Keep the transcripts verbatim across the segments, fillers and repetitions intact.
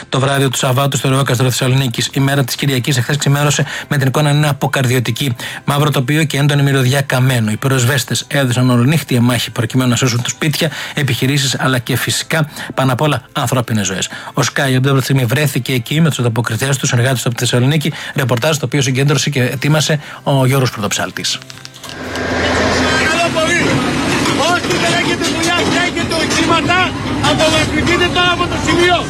Το βράδυ του Σαββάτου στο Ρεόκαστρο Θεσσαλονίκης, η μέρα της Κυριακής εχθές ξημέρωσε με την εικόνα να είναι αποκαρδιωτική. Μαύρο τοπίο και έντονη μυρωδιά καμένο. Οι πυροσβέστες έδωσαν ολονύχτια μάχη προκειμένου να σώσουν τους σπίτια, επιχειρήσεις αλλά και φυσικά πάνω απ' όλα ανθρώπινες ζωές. Ο Sky από την πρώτη στιγμή βρέθηκε εκεί με τους ανταποκριτές του συνεργάτες του από τη Θεσσαλονίκη. Ρεπορτάζ το οποίο συγκέντρωσε και ετοίμασε ο Γιώργος Πρωτοψάλτης. Όσοι δεν έχετε δουλειά και έχετε οχήματα, απομακρυνθείτε τώρα από το σημείο.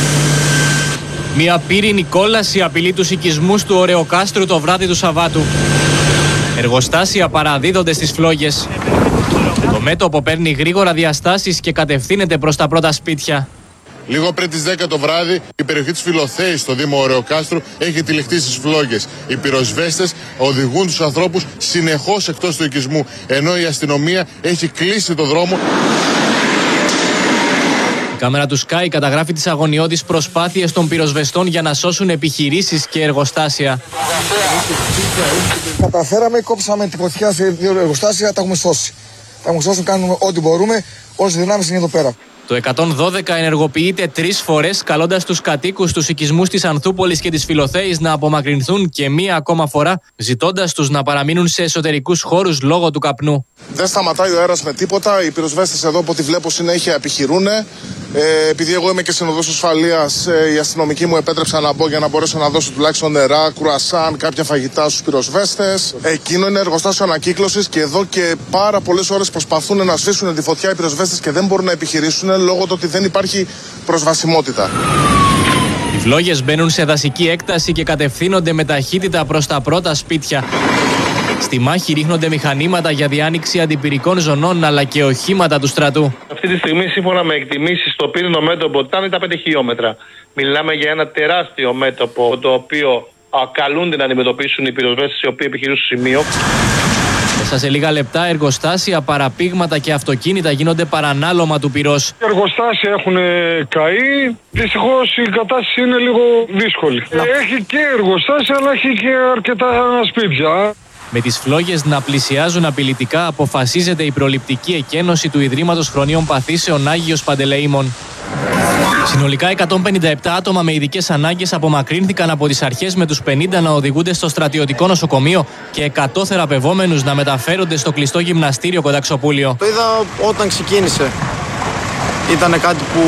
Μια πύρινη κόλαση απειλεί τους οικισμούς του Ωρεοκάστρου το βράδυ του Σαββάτου. Εργοστάσια παραδίδονται στις φλόγες. Το μέτωπο παίρνει γρήγορα διαστάσεις και κατευθύνεται προς τα πρώτα σπίτια. Λίγο πριν τις δέκα το βράδυ, η περιοχή της Φιλοθέης στο Δήμο Ωρεοκάστρου έχει τυλιχτεί στις φλόγες. Οι πυροσβέστες οδηγούν τους ανθρώπους συνεχώς εκτός του οικισμού, ενώ η αστυνομία έχει κλείσει το δρόμο. Η κάμερα του Sky καταγράφει τις αγωνιώδεις προσπάθειες των πυροσβεστών για να σώσουν επιχειρήσεις και εργοστάσια. Καταφέραμε, κόψαμε τη φωτιά σε δύο εργοστάσια, τα έχουμε σώσει. Τα έχουμε σώσει, κάνουμε ό,τι μπορούμε, όσες δυνάμεις είναι εδώ πέρα. Το εκατόν δώδεκα ενεργοποιείται τρεις φορές, καλώντας τους κατοίκους στους οικισμούς της Ανθούπολης και της Φιλοθέης να απομακρυνθούν και μία ακόμα φορά, ζητώντας τους να παραμείνουν σε εσωτερικούς χώρους λόγω του καπνού. Δεν σταματάει ο αέρας με τίποτα. Οι πυροσβέστες εδώ, από ό,τι βλέπω, συνέχεια επιχειρούν. Ε, επειδή εγώ είμαι και συνοδός ασφαλείας, ε, οι αστυνομικοί μου επέτρεψαν να μπω για να μπορέσω να δώσω τουλάχιστον νερά, κρουασάν, κάποια φαγητά στους πυροσβέστες. Εκείνο είναι εργοστάσιο ανακύκλωσης και εδώ και πάρα πολλές ώρες προσπαθούν να σβήσουν τη φωτιά οι πυροσβέστες και δεν μπορούν να επιχειρήσουν λόγω του ότι δεν υπάρχει προσβασιμότητα. Οι φλόγες μπαίνουν σε δασική έκταση και κατευθύνονται με ταχύτητα προς τα πρώτα σπίτια. Στη μάχη ρίχνονται μηχανήματα για διάνοιξη αντιπυρικών ζωνών αλλά και οχήματα του στρατού. Αυτή τη στιγμή, σύμφωνα με εκτιμήσεις, το πύρινο μέτωπο ήταν τα πέντε χιλιόμετρα. Μιλάμε για ένα τεράστιο μέτωπο, το οποίο α, καλούνται να αντιμετωπίσουν οι πυροσβέστες οι οποίοι επιχειρούν στο σημείο. Μέσα σε λίγα λεπτά, εργοστάσια, παραπήγματα και αυτοκίνητα γίνονται παρανάλωμα του πυρός. Οι εργοστάσια έχουν καεί. Δυστυχώς η κατάσταση είναι λίγο δύσκολη. Έχει και εργοστάσια, αλλά έχει και αρκετά σπίτια. Με τις φλόγες να πλησιάζουν απειλητικά, αποφασίζεται η προληπτική εκένωση του Ιδρύματος Χρονίων Παθήσεων Άγιος Παντελεήμων. Συνολικά εκατόν πενήντα επτά άτομα με ειδικές ανάγκες απομακρύνθηκαν από τις αρχές, με τους πενήντα να οδηγούνται στο στρατιωτικό νοσοκομείο και εκατό θεραπευόμενους να μεταφέρονται στο κλειστό γυμναστήριο Κονταξοπούλιο. Το είδα όταν ξεκίνησε. Ήταν κάτι που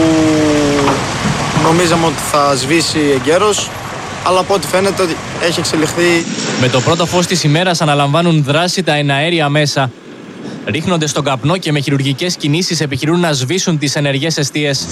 νομίζαμε ότι θα σβήσει εγκαίρως, αλλά από ό,τι φαίνεται έχει εξελιχθεί. Με το πρώτο φως της ημέρας αναλαμβάνουν δράση τα εναέρια μέσα. Ρίχνονται στον καπνό και με χειρουργικές κινήσεις επιχειρούν να σβήσουν τις ενεργές εστίες.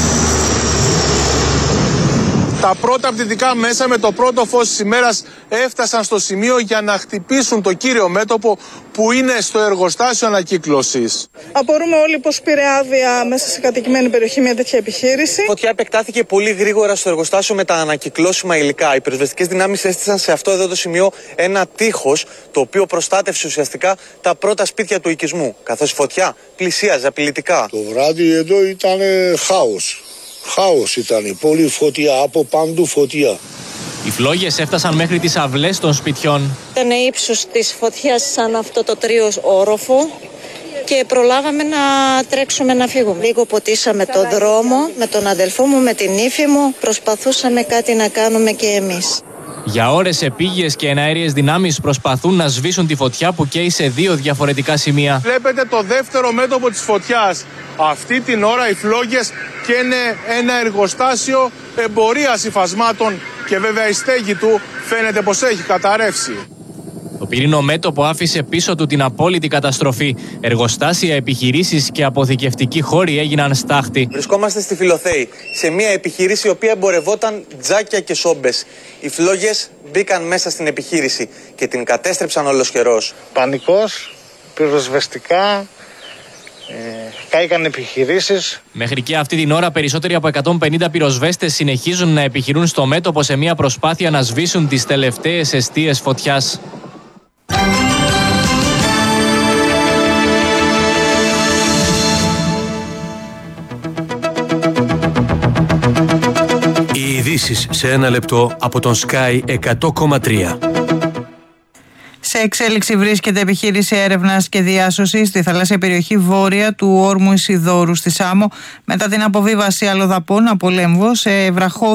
Τα πρώτα πτυτικά μέσα με το πρώτο φως της ημέρας έφτασαν στο σημείο για να χτυπήσουν το κύριο μέτωπο που είναι στο εργοστάσιο ανακύκλωσης. Απορούμε όλοι πως πήρε άδεια μέσα σε κατοικημένη περιοχή μια τέτοια επιχείρηση. Η φωτιά επεκτάθηκε πολύ γρήγορα στο εργοστάσιο με τα ανακυκλώσιμα υλικά. Οι πυροσβεστικές δυνάμεις έστησαν σε αυτό εδώ το σημείο ένα τείχος, το οποίο προστάτευσε ουσιαστικά τα πρώτα σπίτια του οικισμού, καθώς η φωτιά πλησίαζε απειλητικά. Το βράδυ εδώ ήταν χάος. Χάος ήταν, πολύ φωτιά, από παντού φωτιά. Οι φλόγες έφτασαν μέχρι τις αυλές των σπιτιών. Ήταν ύψος της φωτιάς σαν αυτό το τρίο όροφο και προλάβαμε να τρέξουμε να φύγουμε. Λίγο ποτίσαμε τον δρόμο με τον αδελφό μου, με την ύφη μου. Προσπαθούσαμε κάτι να κάνουμε και εμείς. Για ώρες επίγειες και εναέριες δυνάμεις προσπαθούν να σβήσουν τη φωτιά που καίει σε δύο διαφορετικά σημεία. Βλέπετε το δεύτερο μέτωπο της φωτιάς. Αυτή την ώρα οι φλόγες καίνε ένα εργοστάσιο εμπορίας υφασμάτων και βέβαια η στέγη του φαίνεται πως έχει καταρρεύσει. Το πυρήνο μέτωπο άφησε πίσω του την απόλυτη καταστροφή. Εργοστάσια, επιχειρήσεις και αποθηκευτικοί χώροι έγιναν στάχτη. Βρισκόμαστε στη Φιλοθέη, σε μια επιχείρηση η οποία εμπορευόταν τζάκια και σόμπες. Οι φλόγες μπήκαν μέσα στην επιχείρηση και την κατέστρεψαν ολοσχερός. Πανικός, πυροσβεστικά, ε, κάηκαν επιχειρήσεις. Μέχρι και αυτή την ώρα περισσότεροι από εκατόν πενήντα πυροσβέστες συνεχίζουν να επιχειρούν στο μέτωπο σε μια προσπάθεια να σβήσουν τις τελευταίες εστίες φωτιάς. Οι ειδήσεις σε ένα λεπτό από τον Sky εκατό κόμμα τρία. Σε εξέλιξη βρίσκεται επιχείρηση έρευνας και διάσωσης στη θαλάσσια περιοχή βόρεια του όρμου Ισιδώρου στη Σάμο μετά την αποβίβαση αλλοδαπών από Λέμβο σε βραχό